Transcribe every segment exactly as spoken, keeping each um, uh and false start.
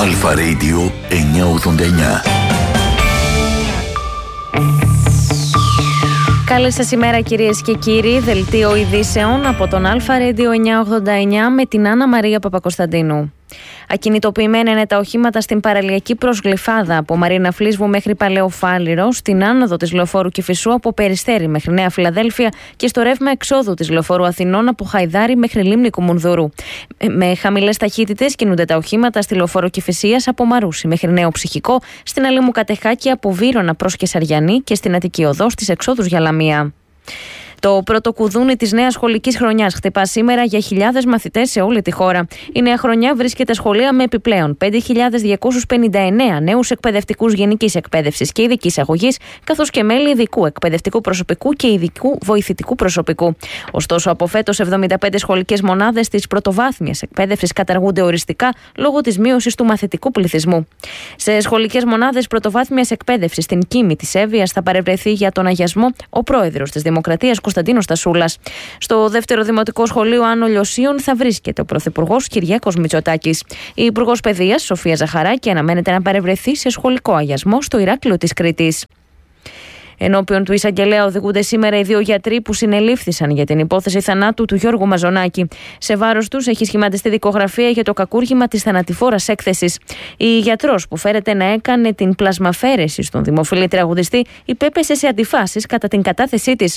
Αλφα Radio εννιακόσια ογδόντα εννιά. Καλή σας ημέρα κυρίες και κύριοι, δελτίο ειδήσεων από τον Αλφα Radio εννιακόσια ογδόντα εννιά με την Άννα Μαρία Παπακοσταντίνου. Ακινητοποιημένα είναι τα οχήματα στην παραλιακή προς Γλυφάδα από Μαρίνα Φλίσβου μέχρι Παλαιό Φάληρο, στην άνοδο της λεωφόρου Κηφισού από Περιστέρι μέχρι Νέα Φιλαδέλφια και στο ρεύμα εξόδου της λεωφόρου Αθηνών από Χαϊδάρι μέχρι Λίμνη Κουμουνδούρου. Με χαμηλές ταχύτητες κινούνται τα οχήματα στη λεωφόρο Κηφισίας από Μαρούσι μέχρι Νέο Ψυχικό, στην Αλήμου Κατεχάκη από Βύρωνα προς Κεσαριανή και στην Αττική Οδό στις εξόδους για Λαμία. Το πρώτο κουδούνι της νέας σχολικής χρονιάς χτυπά σήμερα για χιλιάδες μαθητές σε όλη τη χώρα. Η νέα χρονιά βρίσκεται σχολεία με επιπλέον πέντε χιλιάδες διακόσιους πενήντα εννέα νέους εκπαιδευτικούς γενικής εκπαίδευσης και ειδικής αγωγής, καθώς και μέλη ειδικού εκπαιδευτικού προσωπικού και ειδικού βοηθητικού προσωπικού. Ωστόσο, από φέτος εβδομήντα πέντε σχολικές μονάδες της πρωτοβάθμιας εκπαίδευσης καταργούνται οριστικά λόγω της μείωσης του μαθητικού πληθυσμού. Σε σχολικές μονάδες πρωτοβάθμιας εκπαίδευσης στην Κίμη της Εύβοιας θα παρευρεθεί για τον αγιασμό ο πρόεδρος της Δημοκρατίας Κωνσταντίνος Τασούλας. Στο δεύτερο Δημοτικό Σχολείο Άνω Λιωσίων θα βρίσκεται ο Πρωθυπουργός Κυριάκος Μητσοτάκης. Η Υπουργός Παιδείας Σοφία Ζαχαράκη αναμένεται να παρευρεθεί σε σχολικό αγιασμό στο Ηράκλειο της Κρήτης. Ενώπιον του εισαγγελέα οδηγούνται σήμερα οι δύο γιατροί που συνελήφθησαν για την υπόθεση θανάτου του Γιώργου Μαζονάκη. Σε βάρος τους έχει σχηματιστεί δικογραφία για το κακούργημα της θανατηφόρας έκθεσης. Η γιατρός που φέρεται να έκανε την πλασμαφέρεση στον δημοφιλή τραγουδιστή υπέπεσε σε αντιφάσεις κατά την κατάθεσή της.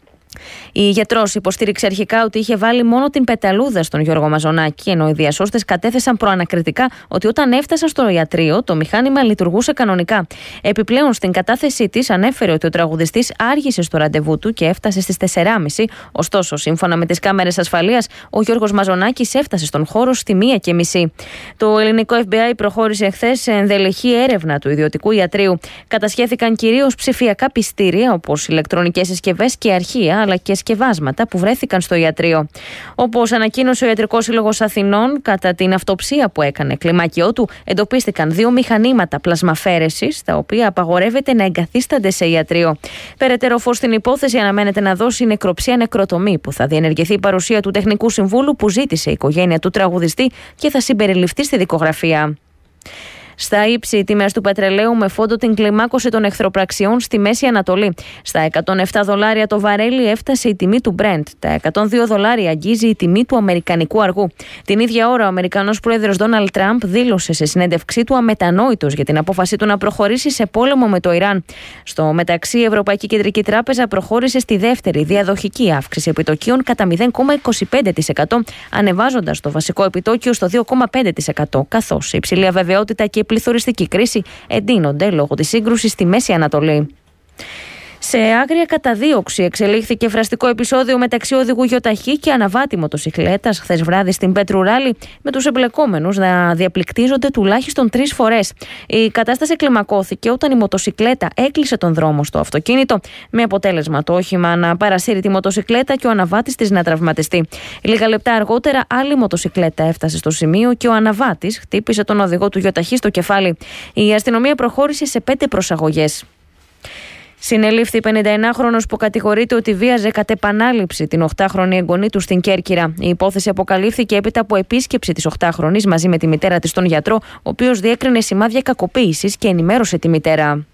Η γιατρός υποστήριξε αρχικά ότι είχε βάλει μόνο την πεταλούδα στον Γιώργο Μαζονάκη, ενώ οι διασώστες κατέθεσαν προανακριτικά ότι όταν έφτασαν στο ιατρείο το μηχάνημα λειτουργούσε κανονικά. Επιπλέον, στην κατάθεσή της ανέφερε ότι ο τραγουδιστής άργησε στο ραντεβού του και έφτασε στις τέσσερις και μισή. Ωστόσο, σύμφωνα με τις κάμερες ασφαλείας, ο Γιώργος Μαζονάκης έφτασε στον χώρο στη μία και μισή. Το ελληνικό εφ μπι άι προχώρησε χθες σε ενδελεχή έρευνα του ιδιωτικού ιατρείου. Κατασχέθηκαν κυρίως ψηφιακά πιστήρια, όπως ηλεκτρονικές συσκευές και αρχεία, αλλά και σκευάσματα που βρέθηκαν στο ιατρείο. Όπως ανακοίνωσε ο Ιατρικός Σύλλογος Αθηνών, κατά την αυτοψία που έκανε κλιμάκιό του, εντοπίστηκαν δύο μηχανήματα πλασμαφέρεσης, τα οποία απαγορεύεται να εγκαθίστανται σε ιατρείο. Περαιτέρω φως στην υπόθεση αναμένεται να δώσει η νεκροψία νεκροτομή, που θα διενεργηθεί η παρουσία του τεχνικού συμβούλου που ζήτησε η οικογένεια του τραγουδιστή και θα συμπεριληφθεί στη δικογραφία. Στα ύψη, οι τιμές του πετρελαίου με φόντο την κλιμάκωση των εχθροπραξιών στη Μέση Ανατολή. Στα εκατόν επτά δολάρια το βαρέλι έφτασε η τιμή του Brent. Τα εκατόν δύο δολάρια αγγίζει η τιμή του αμερικανικού αργού. Την ίδια ώρα, ο Αμερικανός πρόεδρος Ντόναλντ Τραμπ δήλωσε σε συνέντευξή του αμετανόητος για την απόφασή του να προχωρήσει σε πόλεμο με το Ιράν. Στο μεταξύ, η Ευρωπαϊκή Κεντρική Τράπεζα προχώρησε στη δεύτερη διαδοχική αύξηση επιτοκίων κατά μηδέν κόμμα είκοσι πέντε τοις εκατό, ανεβάζοντας το βασικό επιτόκιο στο δύο κόμμα πέντε τοις εκατό, καθώς η υψηλή αβεβαιότητα και η πληθωριστική κρίση εντείνονται λόγω της σύγκρουσης στη Μέση Ανατολή. Σε άγρια καταδίωξη εξελίχθηκε φραστικό επεισόδιο μεταξύ οδηγού γιοταχή και αναβάτη μοτοσικλέτας χθες βράδυ στην Πέτρου Ράλη, με τους εμπλεκόμενους να διαπληκτίζονται τουλάχιστον τρεις φορές. Η κατάσταση κλιμακώθηκε όταν η μοτοσικλέτα έκλεισε τον δρόμο στο αυτοκίνητο, με αποτέλεσμα το όχημα να παρασύρει τη μοτοσικλέτα και ο αναβάτης της να τραυματιστεί. Λίγα λεπτά αργότερα, άλλη μοτοσικλέτα έφτασε στο σημείο και ο αναβάτης χτύπησε τον οδηγό του γιοταχή στο κεφάλι. Η αστυνομία προχώρησε σε πέντε προσαγωγές. Συνελήφθη πενηνταεννάχρονος που κατηγορείται ότι βίαζε κατ' επανάληψη την οκτάχρονη εγγονή του στην Κέρκυρα. Η υπόθεση αποκαλύφθηκε έπειτα από επίσκεψη της οκτάχρονης μαζί με τη μητέρα της στον γιατρό, ο οποίος διέκρινε σημάδια κακοποίησης και ενημέρωσε τη μητέρα.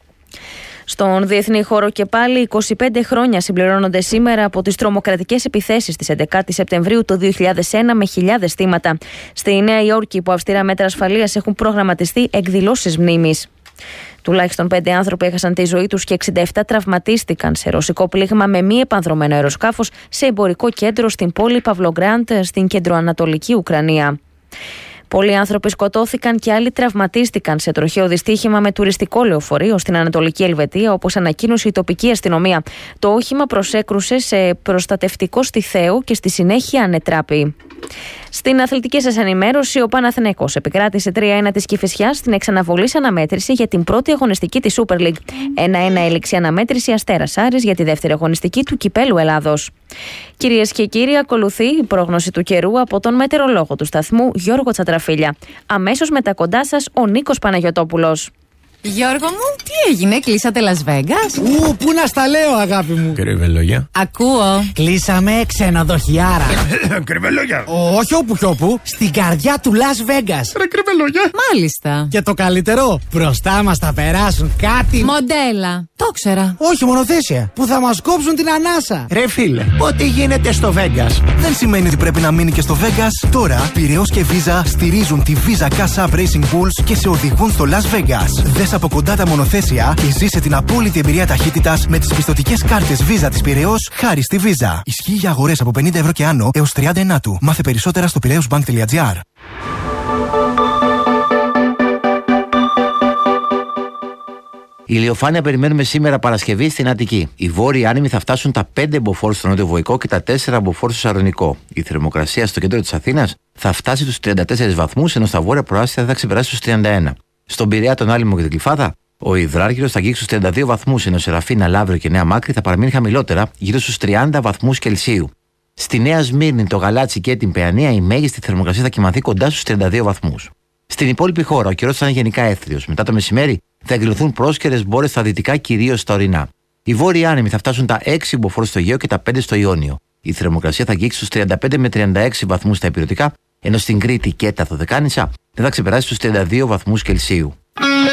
Στον διεθνή χώρο και πάλι, είκοσι πέντε χρόνια συμπληρώνονται σήμερα από τις τρομοκρατικές επιθέσεις της έντεκα Σεπτεμβρίου του δύο χιλιάδες ένα με χιλιάδες θύματα. Στη Νέα Υόρκη, υπό αυστηρά μέτρα ασφαλείας, έχουν προγραμματιστεί εκδηλώσεις μνήμης. Τουλάχιστον πέντε άνθρωποι έχασαν τη ζωή τους και εξήντα επτά τραυματίστηκαν σε ρωσικό πλήγμα με μη επανδρωμένο αεροσκάφος σε εμπορικό κέντρο στην πόλη Παυλογκράντ στην κεντροανατολική Ουκρανία. Πολλοί άνθρωποι σκοτώθηκαν και άλλοι τραυματίστηκαν σε τροχαίο δυστύχημα με τουριστικό λεωφορείο στην Ανατολική Ελβετία, όπως ανακοίνωσε η τοπική αστυνομία. Το όχημα προσέκρουσε σε προστατευτικό στιθαίο και στη συνέχεια ανετράπη. Στην αθλητική σας ενημέρωση, ο Παναθηναϊκός επικράτησε τρία ένα της Κηφισιάς στην εξαναβολής αναμέτρηση για την πρώτη αγωνιστική της Super League. ένα ένα έληξε αναμέτρηση Αστέρας Άρης για τη δεύτερη αγωνιστική του Κυπέλλου Ελλάδος. Κυρίες και κύριοι, ακολουθεί η πρόγνωση του καιρού από τον μετεωρολόγο του σταθμού Γιώργο Τσατραφίλια. Αμέσως μετά κοντά σας ο Νίκος Παναγιωτόπουλος. Γιώργο μου, τι έγινε, κλείσατε Las Vegas? Ου, πού να στα λέω, αγάπη μου. Κρυβελόγια. Ακούω. Κλείσαμε ξενοδοχιάρα. Κρυβελόγια. Όχι όπου κι όπου, στην καρδιά του Las Vegas. Ρε κρυβελόγια. Μάλιστα. Και το καλύτερο, μπροστά μας θα περάσουν κάτι. Μοντέλα. Το ξέρα. Όχι, μονοθέσια. Που θα μας κόψουν την ανάσα. Ρε φίλε, ό,τι γίνεται στο Vegas δεν σημαίνει ότι πρέπει να μείνει και στο Vegas. Τώρα, Πειραιώς και Visa στηρίζουν τη Visa Cash App Racing Bulls και σε οδηγούν στο Las Vegas. Δες από κοντά τα μονοθέσια και ζήσε την απόλυτη εμπειρία ταχύτητας με τις πιστωτικές κάρτες Visa της Πειραιώς χάρη στη Visa. Ισχύει για αγορές από πενήντα ευρώ και άνω έως τριάντα ενάτου. Μάθε περισσότερα στο πειραιώσμπανκ τελεία τζι άρ. Ηλιοφάνεια περιμένουμε σήμερα Παρασκευή στην Αττική. Οι βόρειοι άνεμοι θα φτάσουν τα πέντε μποφόρ στο νότιο-βοϊκό και τα τέσσερα μποφόρ στο Σαρονικό. Η θερμοκρασία στο κέντρο της Αθήνας θα φτάσει στους τριάντα τέσσερις βαθμούς, ενώ στα βόρεια προάστια θα ξεπεράσει στους τριάντα ένα. Στον Πειραιά, τον Άλυμο και την Κλιφάδα, ο Υδράργυρος θα αγγίξει στους τριάντα δύο βαθμούς, ενώ Σεραφίνα, Λαύριο και Νέα Μάκρη θα παραμείνει χαμηλότερα, γύρω στους τριάντα βαθμούς Κελσίου. Στη Νέα Σμύρνη, το Γαλάτσι και την Παιανία, η μέγιστη θερμοκρασία θα κοιμαθεί κοντά στους τριάντα δύο βαθμούς. Στην υπόλοιπη χώρα, ο καιρός θα είναι γενικά έθριος. Μετά το μεσημέρι θα εκδηλωθούν πρόσκαιρες μπόρες στα δυτικά, κυρίως στα ορεινά. Οι βόρειοι άνεμοι θα φτάσουν τα έξι μποφόρ στο Αιγαίο και τα πέντε στο Ιόνιο. Η θερμοκρασία θα αγγίξει στους τριάντα πέντε με τριάντα έξι βαθμούς στα ηπειρωτικά, ενώ στην Κρήτη και τα Δωδεκάνησα δεν θα ξεπεράσει στους τριάντα δύο βαθμούς Κελσίου.